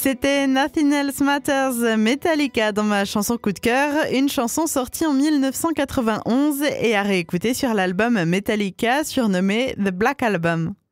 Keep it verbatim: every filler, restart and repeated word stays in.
C'était Nothing Else Matters Metallica dans ma chanson coup de cœur, une chanson sortie en mille neuf cent quatre-vingt-onze et à réécouter sur l'album Metallica surnommé The Black Album.